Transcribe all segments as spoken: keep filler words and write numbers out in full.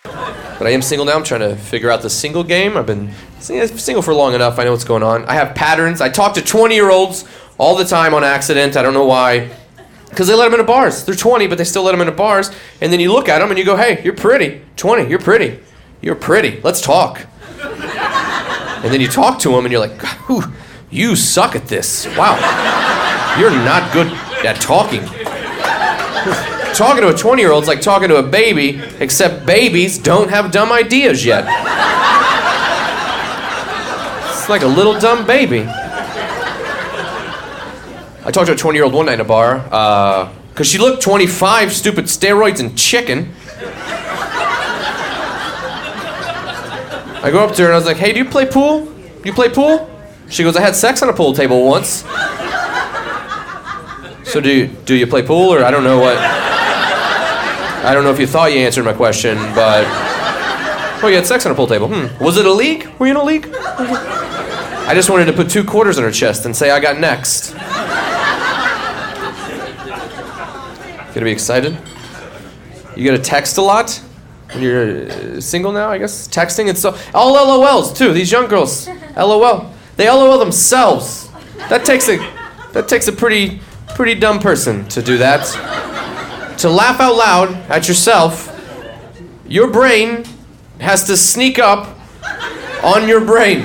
But I am single now. I'm trying to figure out the single game. I've been single for long enough. I know what's going on. I have patterns. I talk to twenty-year-olds all the time on accident. I don't know why. Because they let them into bars. They're twenty, but they still let them into bars. And then you look at them and you go, hey, you're pretty. twenty, you're pretty. You're pretty. Let's talk. And then you talk to them and you're like, whew, you suck at this. Wow. You're not good at talking. Talking to a twenty-year-old is like talking to a baby, except babies don't have dumb ideas yet. It's like a little dumb baby. I talked to a twenty-year-old one night in a bar, uh, because she looked twenty-five, stupid steroids and chicken. I go up to her and I was like, hey, do you play pool? Do you play pool? She goes, I had sex on a pool table once. So do you, do you play pool, or I don't know what... I don't know if you thought you answered my question, but... Oh, you had sex on a pool table. Hmm. Was it a league? Were you in a league? I just wanted to put two quarters on her chest and say I got next. Gonna be excited? You gotta text a lot? When you're uh, single now, I guess? Texting, it's so... All L O Ls, too. These young girls. L O L. They L O L themselves. That takes a... That takes a pretty... Pretty dumb person to do that. To laugh out loud at yourself, your brain has to sneak up on your brain.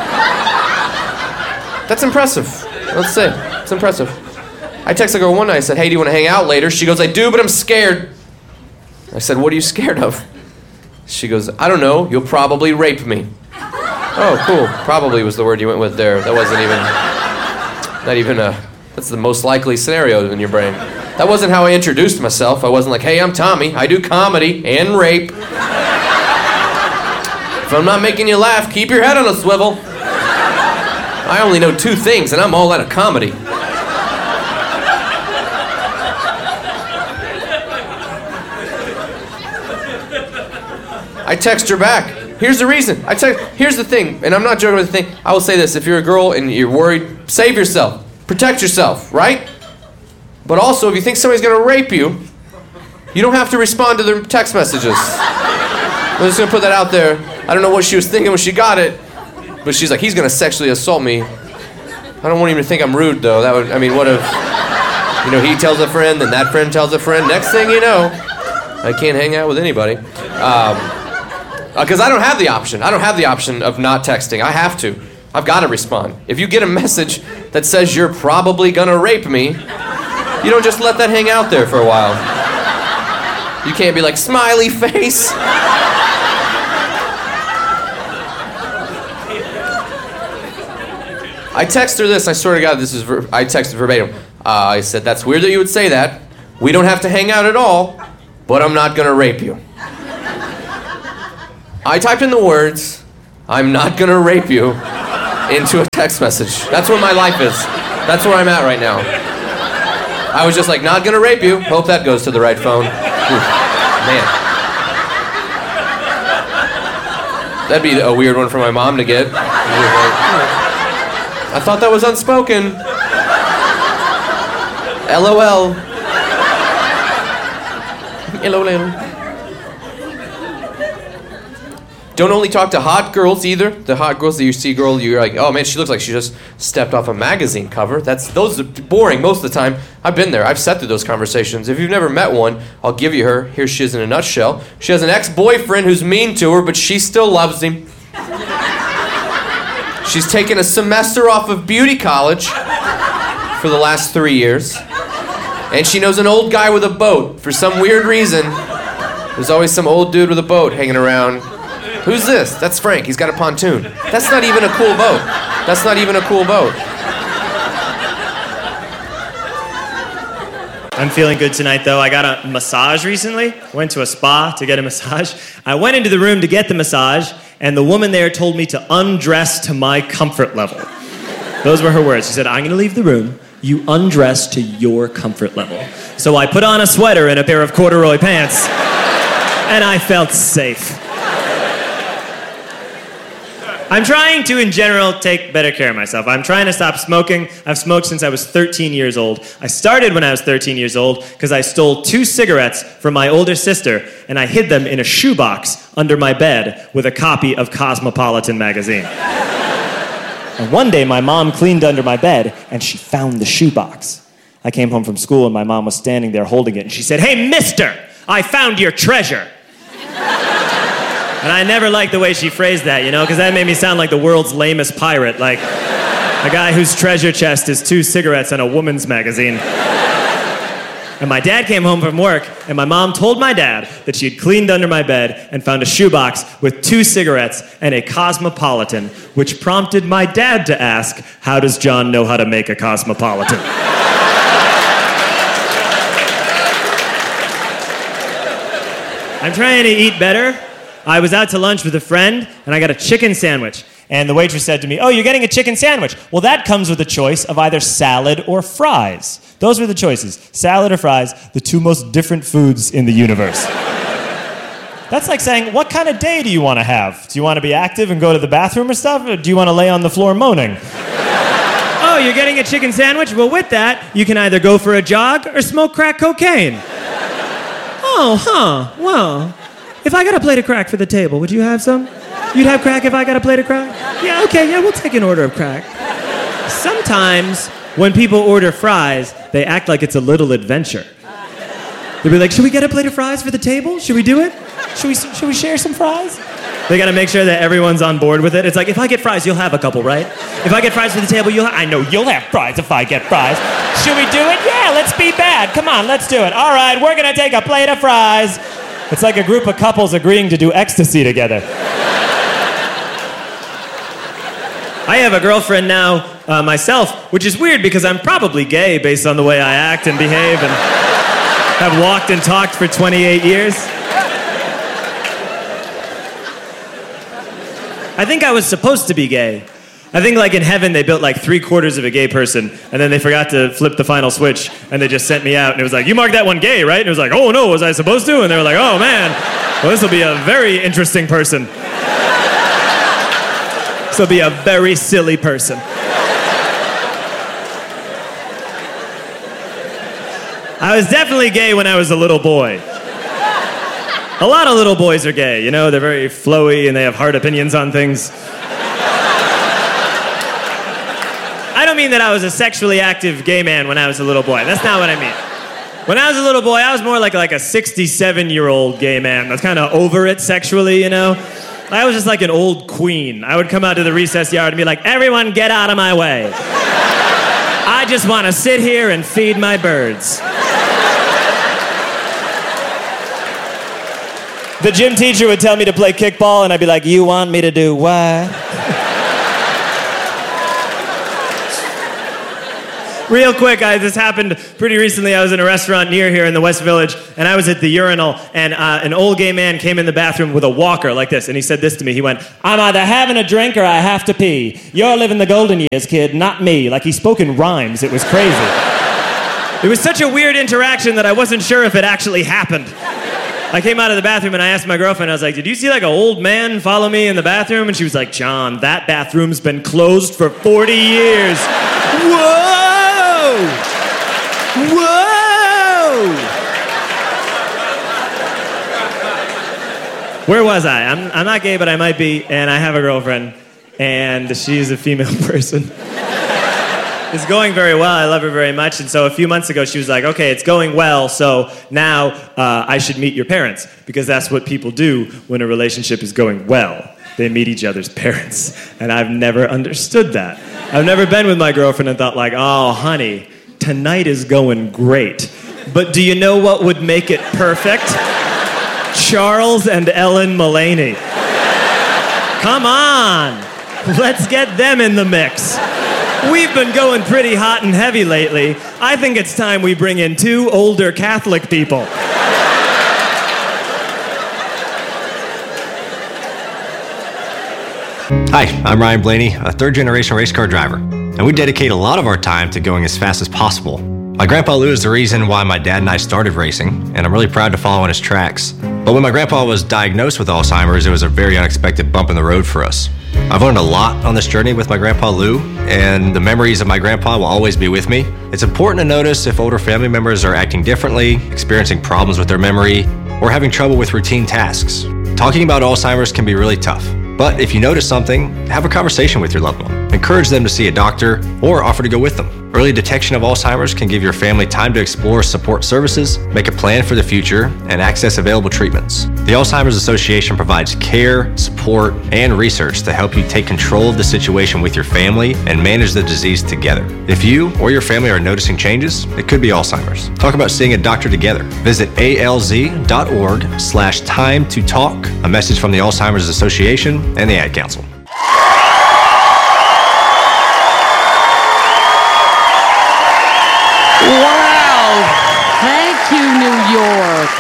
That's impressive. Let's say. It's impressive. I texted a girl one night, I said, hey, do you want to hang out later? She goes, I do, but I'm scared. I said, what are you scared of? She goes, I don't know, you'll probably rape me. Oh, cool. Probably was the word you went with there. That wasn't even, not even a, that's the most likely scenario in your brain. That wasn't how I introduced myself. I wasn't like, hey, I'm Tommy. I do comedy and rape. If I'm not making you laugh, keep your head on a swivel. I only know two things, and I'm all out of comedy. I text her back. Here's the reason. I text. Here's the thing, and I'm not joking with the thing. I will say this: if you're a girl and you're worried, save yourself, protect yourself, right? But also, if you think somebody's gonna rape you, you don't have to respond to their text messages. I'm just gonna put that out there. I don't know what she was thinking when she got it, but she's like, he's gonna sexually assault me. I don't want him to think I'm rude, though. That would, I mean, what if, you know, he tells a friend, then that friend tells a friend. Next thing you know, I can't hang out with anybody. Um, Because I don't have the option. I don't have the option of not texting. I have to. I've got to respond. If you get a message that says you're probably gonna rape me, you don't just let that hang out there for a while. You can't be like, smiley face. I text her this. I swear to God, this is ver- I texted verbatim. Uh, I said, that's weird that you would say that. We don't have to hang out at all, but I'm not gonna rape you. I typed in the words, I'm not gonna rape you, into a text message. That's where my life is. That's where I'm at right now. I was just like, not gonna rape you. Hope that goes to the right phone. Oof, man. That'd be a weird one for my mom to get. I thought that was unspoken. L O L. L O L. Don't only talk to hot girls either. The hot girls that you see, girl, you're like, oh man, she looks like she just stepped off a magazine cover. That's those are boring most of the time. I've been there. I've sat through those conversations. If you've never met one, I'll give you her. Here she is in a nutshell. She has an ex-boyfriend who's mean to her, but she still loves him. She's taken a semester off of beauty college for the last three years. And she knows an old guy with a boat. For some weird reason, there's always some old dude with a boat hanging around. Who's this? That's Frank. He's got a pontoon. That's not even a cool boat. That's not even a cool boat. I'm feeling good tonight, though. I got a massage recently. Went to a spa to get a massage. I went into the room to get the massage, and the woman there told me to undress to my comfort level. Those were her words. She said, I'm going to leave the room. You undress to your comfort level. So I put on a sweater and a pair of corduroy pants, and I felt safe. I'm trying to, in general, take better care of myself. I'm trying to stop smoking. I've smoked since I was thirteen years old. I started when I was thirteen years old because I stole two cigarettes from my older sister, and I hid them in a shoebox under my bed with a copy of Cosmopolitan magazine. And one day, my mom cleaned under my bed, and she found the shoebox. I came home from school, and my mom was standing there holding it, and she said, "Hey, mister, I found your treasure." And I never liked the way she phrased that, you know, because that made me sound like the world's lamest pirate, like a guy whose treasure chest is two cigarettes and a woman's magazine. And my dad came home from work, and my mom told my dad that she had cleaned under my bed and found a shoebox with two cigarettes and a Cosmopolitan, which prompted my dad to ask, how does John know how to make a Cosmopolitan? I'm trying to eat better. I was out to lunch with a friend, and I got a chicken sandwich. And the waitress said to me, "Oh, you're getting a chicken sandwich. Well, that comes with a choice of either salad or fries." Those were the choices, salad or fries, the two most different foods in the universe. That's like saying, what kind of day do you want to have? Do you want to be active and go to the bathroom or stuff, or do you want to lay on the floor moaning? "Oh, you're getting a chicken sandwich? Well, with that, you can either go for a jog or smoke crack cocaine." "Oh, huh, well... if I got a plate of crack for the table, would you have some? You'd have crack if I got a plate of crack? Yeah, okay, yeah, we'll take an order of crack." Sometimes, when people order fries, they act like it's a little adventure. They'll be like, "Should we get a plate of fries for the table? Should we do it? Should we, should we share some fries?" They gotta make sure that everyone's on board with it. It's like, if I get fries, you'll have a couple, right? If I get fries for the table, you'll ha- I know you'll have fries if I get fries. Should we do it? Yeah, let's be bad. Come on, let's do it. All right, we're gonna take a plate of fries. It's like a group of couples agreeing to do ecstasy together. I have a girlfriend now, uh, myself, which is weird because I'm probably gay based on the way I act and behave and have walked and talked for twenty-eight years. I think I was supposed to be gay. I think like in heaven they built like three quarters of a gay person and then they forgot to flip the final switch and they just sent me out and it was like, "You marked that one gay, right?" And it was like, "Oh no, was I supposed to?" And they were like, "Oh man, well this will be a very interesting person. This will be a very silly person." I was definitely gay when I was a little boy. A lot of little boys are gay, you know, they're very flowy and they have hard opinions on things. I don't mean that I was a sexually active gay man when I was a little boy. That's not what I mean. When I was a little boy, I was more like, like a sixty-seven-year-old gay man that's kind of over it sexually, you know? I was just like an old queen. I would come out to the recess yard and be like, "Everyone get out of my way. I just want to sit here and feed my birds." The gym teacher would tell me to play kickball, and I'd be like, "You want me to do what?" Real quick, I, this happened pretty recently. I was in a restaurant near here in the West Village, and I was at the urinal, and uh, an old gay man came in the bathroom with a walker like this, and he said this to me. He went, "I'm either having a drink or I have to pee. You're living the golden years, kid, not me." Like he spoke in rhymes. It was crazy. It was such a weird interaction that I wasn't sure if it actually happened. I came out of the bathroom and I asked my girlfriend, I was like, "Did you see like an old man follow me in the bathroom?" And she was like, "John, that bathroom's been closed for forty years. Whoa! Whoa! Where was I? I'm, I'm not gay, but I might be, and I have a girlfriend, and she's a female person. It's going very well. I love her very much. And so a few months ago, she was like, "Okay, it's going well, so now uh, I should meet your parents," because that's what people do when a relationship is going well. They meet each other's parents. And I've never understood that. I've never been with my girlfriend and thought like, "Oh, honey, tonight is going great. But do you know what would make it perfect? Charles and Ellen Mullaney. Come on, let's get them in the mix. We've been going pretty hot and heavy lately. I think it's time we bring in two older Catholic people." Hi, I'm Ryan Blaney, a third-generation race car driver, and we dedicate a lot of our time to going as fast as possible. My grandpa Lou is the reason why my dad and I started racing, and I'm really proud to follow in his tracks. But when my grandpa was diagnosed with Alzheimer's, it was a very unexpected bump in the road for us. I've learned a lot on this journey with my Grandpa Lou, and the memories of my grandpa will always be with me. It's important to notice if older family members are acting differently, experiencing problems with their memory, or having trouble with routine tasks. Talking about Alzheimer's can be really tough, but if you notice something, have a conversation with your loved one. Encourage them to see a doctor or offer to go with them. Early detection of Alzheimer's can give your family time to explore support services, make a plan for the future, and access available treatments. The Alzheimer's Association provides care, support, and research to help you take control of the situation with your family and manage the disease together. If you or your family are noticing changes, it could be Alzheimer's. Talk about seeing a doctor together. Visit alz.org slash time to talk. A message from the Alzheimer's Association and the Ad Council. Wow. Thank you, New York.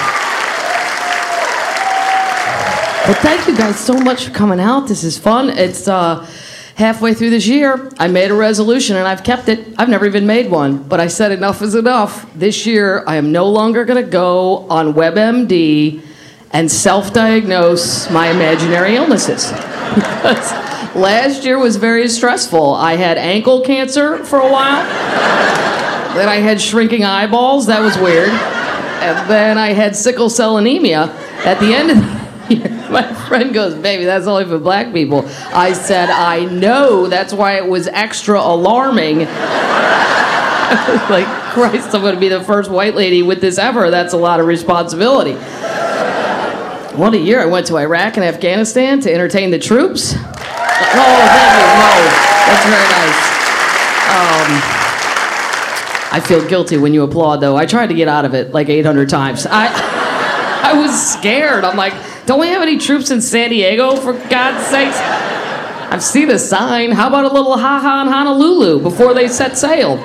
Well, thank you guys so much for coming out. This is fun. It's uh, halfway through this year. I made a resolution, and I've kept it. I've never even made one, but I said enough is enough. This year, I am no longer going to go on WebMD and self-diagnose my imaginary illnesses. Because last year was very stressful. I had ankle cancer for a while. Then I had shrinking eyeballs. That was weird. And then I had sickle cell anemia. At the end of the year, my friend goes, "Baby, that's only for black people." I said, "I know. That's why it was extra alarming." Like, Christ, I'm going to be the first white lady with this ever. That's a lot of responsibility. What a year. I went to Iraq and Afghanistan to entertain the troops. Oh, thank you. No, that's very nice. Um... I feel guilty when you applaud, though. I tried to get out of it like eight hundred times. I I was scared. I'm like, don't we have any troops in San Diego, for God's sakes? I've seen a sign. How about a little ha-ha in Honolulu before they set sail?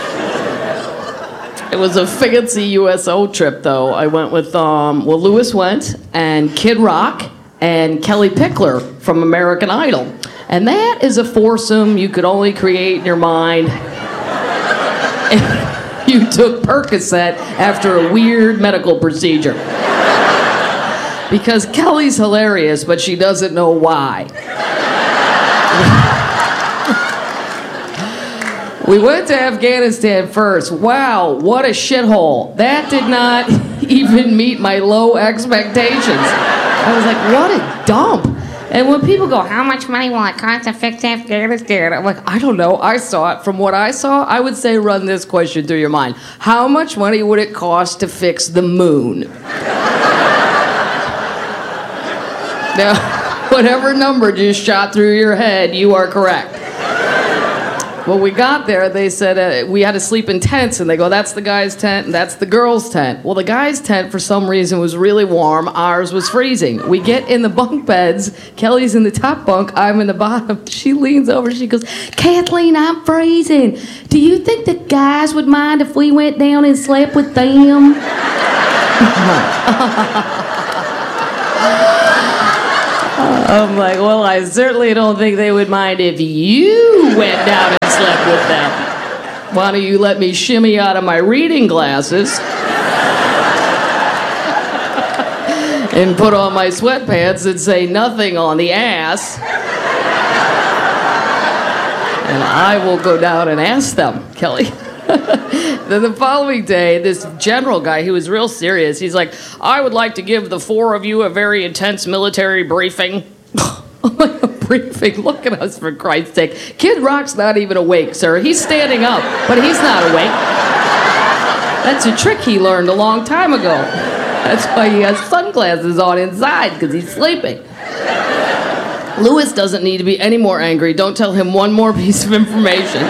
It was a fancy U S O trip, though. I went with, um, well, Lewis went, and Kid Rock, and Kelly Pickler from American Idol. And that is a foursome you could only create in your mind. You took Percocet after a weird medical procedure. Because Kelly's hilarious, but she doesn't know why. We went to Afghanistan first. Wow, what a shithole. That did not even meet my low expectations. I was like, what a dump. And when people go, how much money will it cost to fix Afghanistan? I'm like, I don't know. I saw it. From what I saw, I would say run this question through your mind. How much money would it cost to fix the moon? Now, whatever number just shot through your head, you are correct. When we got there, they said uh, we had to sleep in tents, and they go, that's the guy's tent, and that's the girl's tent. Well, the guy's tent, for some reason, was really warm. Ours was freezing. We get in the bunk beds. Kelly's in the top bunk. I'm in the bottom. She leans over. She goes, Kathleen, I'm freezing. Do you think the guys would mind if we went down and slept with them? I'm like, well, I certainly don't think they would mind if you went down and slept with them. Why don't you let me shimmy out of my reading glasses and put on my sweatpants and say nothing on the ass, and I will go down and ask them, Kelly. Then the following day, this general guy, he was real serious. He's like, I would like to give the four of you a very intense military briefing. I'm like, a briefing? Look at us, for Christ's sake. Kid Rock's not even awake, sir. He's standing up, but he's not awake. That's a trick he learned a long time ago. That's why he has sunglasses on inside, because he's sleeping. Lewis doesn't need to be any more angry. Don't tell him one more piece of information.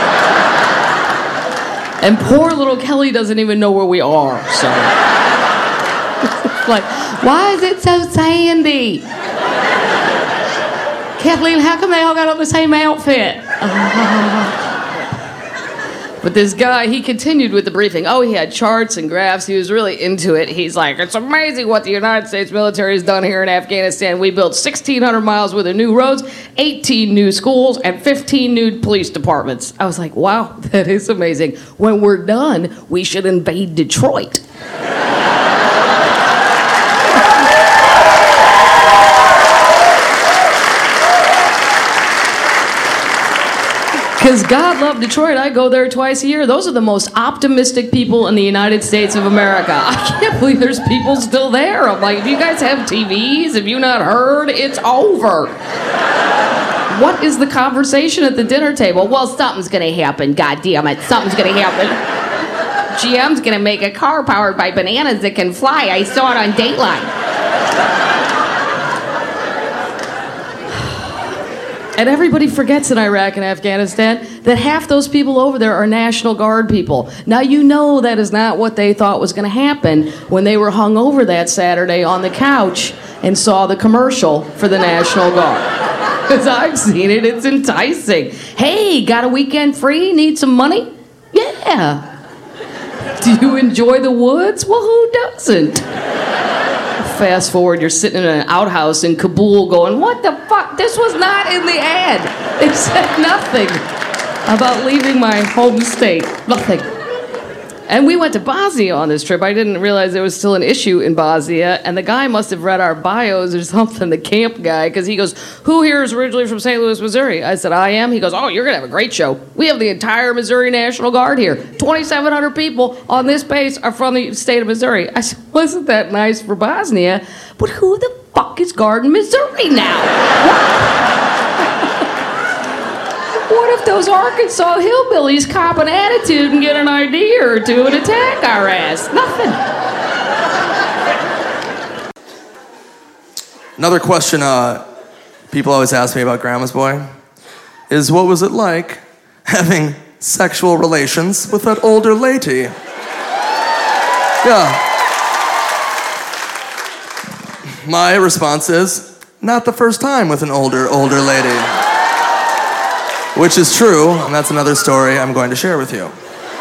And poor little Kelly doesn't even know where we are, so. It's like, why is it so sandy? Kathleen, how come they all got on the same outfit? Uh, but this guy, he continued with the briefing. Oh, he had charts and graphs. He was really into it. He's like, it's amazing what the United States military has done here in Afghanistan. We built sixteen hundred miles worth of new roads, eighteen new schools, and fifteen new police departments. I was like, wow, that is amazing. When we're done, we should invade Detroit. Does God love Detroit? I go there twice a year. Those are the most optimistic people in the United States of America. I can't believe there's people still there. I'm like, do you guys have T Vs? Have you not heard? It's over. What is the conversation at the dinner table? Well, something's gonna happen, God damn it. Something's gonna happen. G M's gonna make a car powered by bananas that can fly. I saw it on Dateline. And everybody forgets in Iraq and Afghanistan that half those people over there are National Guard people. Now, you know that is not what they thought was going to happen when they were hung over that Saturday on the couch and saw the commercial for the National Guard. Because I've seen it, it's enticing. Hey, got a weekend free? Need some money? Yeah. Do you enjoy the woods? Well, who doesn't? Fast forward, you're sitting in an outhouse in Kabul going, what the fuck? This was not in the ad. It said nothing about leaving my home state. Nothing. And we went to Bosnia on this trip. I didn't realize there was still an issue in Bosnia, and the guy must have read our bios or something, the camp guy, because he goes, who here is originally from Saint Louis, Missouri? I said, I am. He goes, oh, you're going to have a great show. We have the entire Missouri National Guard here. twenty-seven hundred people on this base are from the state of Missouri. I said, wasn't that nice for Bosnia? But who the fuck is guarding Missouri now? What if those Arkansas hillbillies cop an attitude and get an idea or two and attack our ass? Nothing. Another question uh, people always ask me about Grandma's Boy is, what was it like having sexual relations with that older lady? Yeah. My response is, not the first time with an older, older lady. Which is true, and that's another story I'm going to share with you.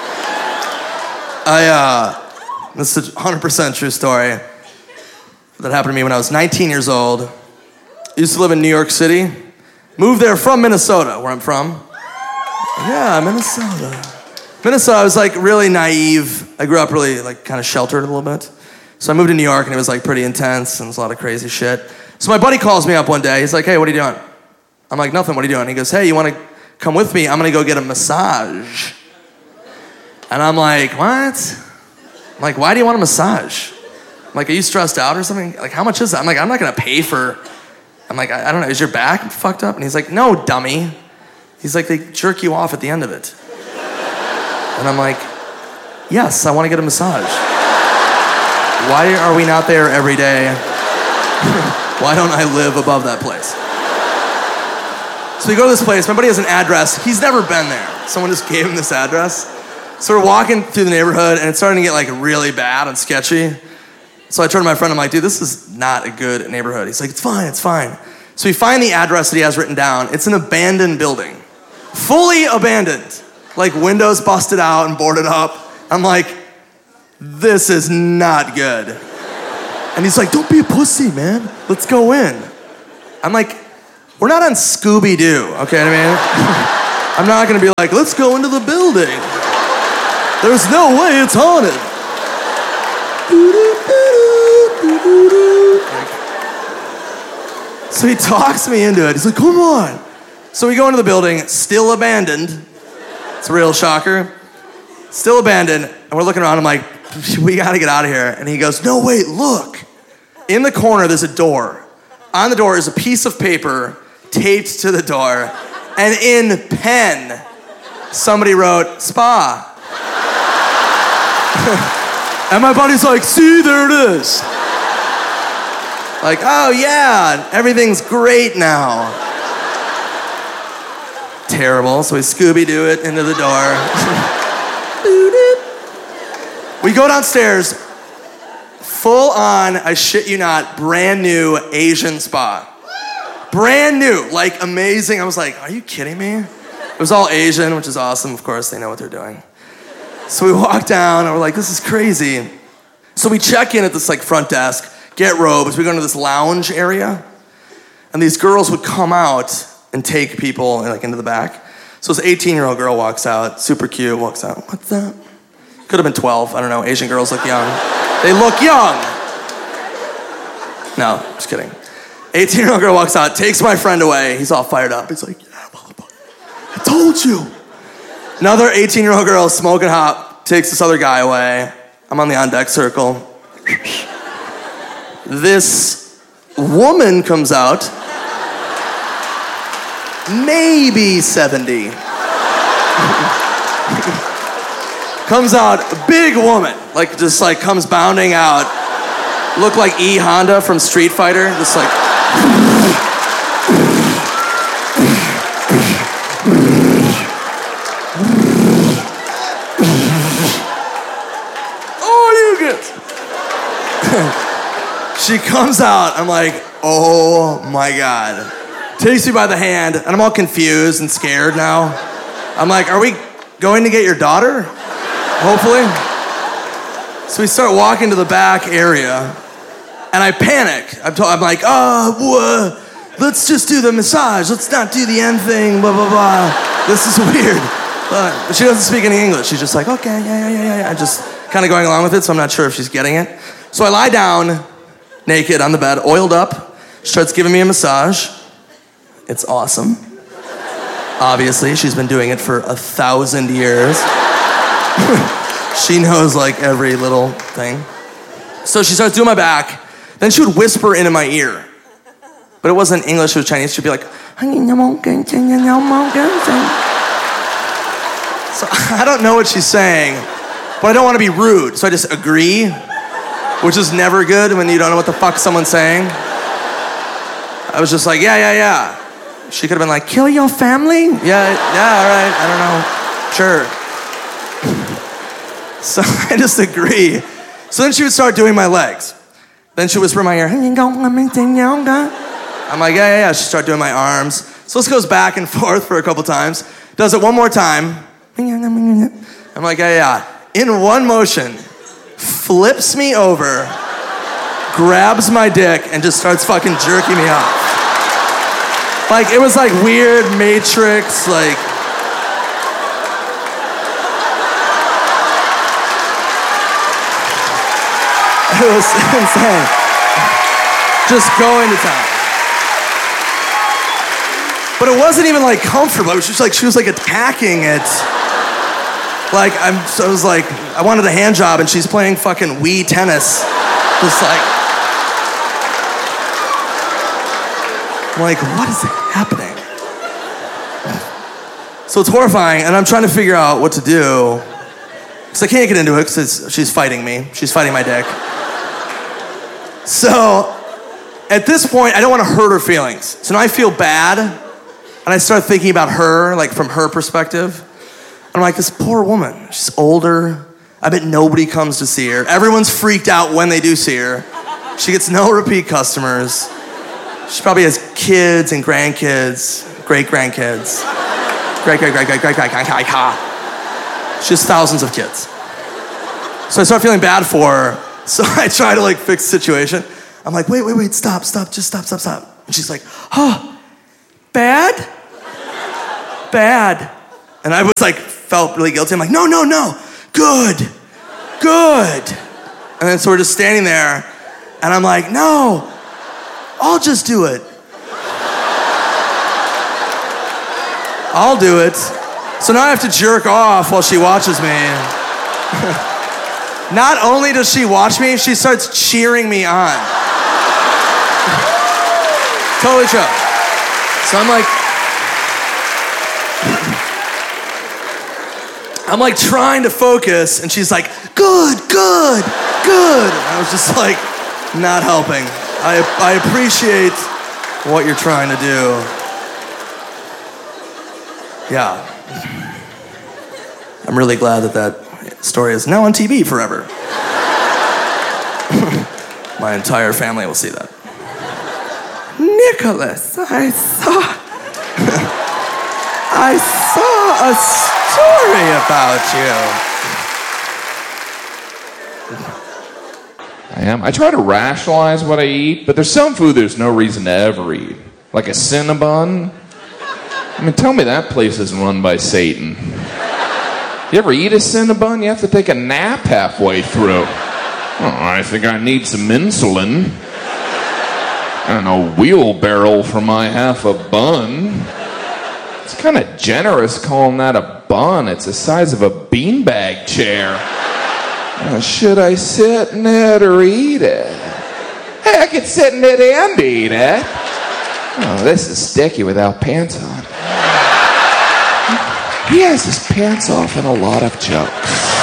I, uh, this is a one hundred percent true story that happened to me when I was nineteen years old. I used to live in New York City. Moved there from Minnesota, where I'm from. Yeah, Minnesota. Minnesota, I was like really naive. I grew up really like kind of sheltered a little bit. So I moved to New York and it was like pretty intense and there's a lot of crazy shit. So my buddy calls me up one day. He's like, hey, what are you doing? I'm like, nothing, what are you doing? He goes, hey, you want to come with me? I'm gonna go get a massage. And I'm like, what? I'm like, why do you want a massage? I'm like, are you stressed out or something? Like, how much is that? I'm like, I'm not gonna pay for, I'm like, I, I don't know, is your back fucked up? And he's like, no, dummy. He's like, they jerk you off at the end of it. And I'm like, yes, I wanna get a massage. Why are we not there every day? Why don't I live above that place? So we go to this place, my buddy has an address, he's never been there. Someone just gave him this address. So we're walking through the neighborhood and it's starting to get like really bad and sketchy. So I turn to my friend, I'm like, dude, this is not a good neighborhood. He's like, it's fine, it's fine. So we find the address that he has written down. It's an abandoned building. Fully abandoned. Like windows busted out and boarded up. I'm like, this is not good. And he's like, don't be a pussy, man. Let's go in. I'm like, we're not on Scooby-Doo, okay what I mean? I'm not gonna be like, let's go into the building. There's no way it's haunted. So he talks me into it. He's like, come on. So we go into the building, still abandoned. It's a real shocker. Still abandoned, and we're looking around, I'm like, we gotta get out of here. And he goes, no, wait, look. In the corner, there's a door. On the door is a piece of paper taped to the door, and in pen, somebody wrote, spa. And my buddy's like, see, there it is. Like, oh yeah, everything's great now. Terrible, so we Scooby-Doo it into the door. We go downstairs, full on, I shit you not, brand new Asian spa. Brand new, like amazing. I was like, are you kidding me? It was all Asian, which is awesome. Of course, they know what they're doing. So we walk down and we're like, this is crazy. So we check in at this like front desk, get robes, we go into this lounge area, and these girls would come out and take people like into the back. So this eighteen-year-old girl walks out, super cute, walks out, what's that? Could have been twelve, I don't know, Asian girls look young. They look young. No, just kidding. eighteen-year-old girl walks out, takes my friend away. He's all fired up. He's like, yeah, motherfucker. I told you. Another eighteen-year-old girl smoking hot takes this other guy away. I'm on the on-deck circle. This woman comes out, maybe seventy. Comes out, big woman, like just like comes bounding out. Look like E. Honda from Street Fighter, just like. Oh, you get. She comes out, I'm like, oh my God. Takes me by the hand, and I'm all confused and scared now. I'm like, are we going to get your daughter? Hopefully. So we start walking to the back area, and I panic. I'm, to- I'm like, oh, wha- let's just do the massage. Let's not do the end thing, blah, blah, blah. This is weird. But she doesn't speak any English. She's just like, okay, yeah, yeah, yeah, yeah. Just kind of going along with it, so I'm not sure if she's getting it. So I lie down, naked on the bed, oiled up. She starts giving me a massage. It's awesome. Obviously, she's been doing it for a thousand years. She knows like every little thing. So she starts doing my back. Then she would whisper into my ear. But it wasn't English, it was Chinese. She'd be like, so I don't know what she's saying, but I don't want to be rude, so I just agree, which is never good when you don't know what the fuck someone's saying. I was just like, yeah, yeah, yeah. She could have been like, kill your family? Yeah, yeah, all right, I don't know, sure. So I just agree. So then she would start doing my legs. Then she would whisper in my ear, I'm like, yeah, yeah, yeah. She'd start doing my arms. So this goes back and forth for a couple times. Does it one more time. I'm like, yeah, yeah. In one motion, flips me over, grabs my dick, and just starts fucking jerking me off. Like, it was like weird Matrix, like... It was insane. Just going to town. But it wasn't even like comfortable. It was just like she was like attacking it. Like I'm, so I was like, I wanted a hand job, and she's playing fucking Wii tennis. Just like, I'm like, what is happening? So it's horrifying, and I'm trying to figure out what to do. Because I can't get into it because she's fighting me. She's fighting my dick. So at this point, I don't want to hurt her feelings. So now I feel bad, and I start thinking about her, like from her perspective. And I'm like, this poor woman, she's older. I bet nobody comes to see her. Everyone's freaked out when they do see her. She gets no repeat customers. She probably has kids and grandkids, great-grandkids. Great, great, great, great, great, great, great, great, great. She has thousands of kids. So I start feeling bad for her. So I try to like fix the situation. I'm like, wait, wait, wait, stop, stop, just stop, stop, stop. And she's like, oh, bad? Bad. And I was like, felt really guilty. I'm like, no, no, no, good, good. And then so we're just standing there, and I'm like, no, I'll just do it. I'll do it. So now I have to jerk off while she watches me. Not only does she watch me, she starts cheering me on. Totally true. So I'm like, I'm like trying to focus, and she's like, good, good, good. And I was just like, not helping. I, I appreciate what you're trying to do. Yeah. I'm really glad that that story is now on T V forever. My entire family will see that. Nicholas, I saw... I saw a story about you. I am. I try to rationalize what I eat, but there's some food there's no reason to ever eat. Like a Cinnabon. I mean, tell me that place isn't run by Satan. You ever eat a Cinnabon? You have to take a nap halfway through. Oh, I think I need some insulin. And a wheelbarrow for my half a bun. It's kind of generous calling that a bun. It's the size of a beanbag chair. Uh, should I sit in it or eat it? Hey, I could sit in it and eat it. Oh, this is sticky without pants on. He has his pants off in a lot of jokes.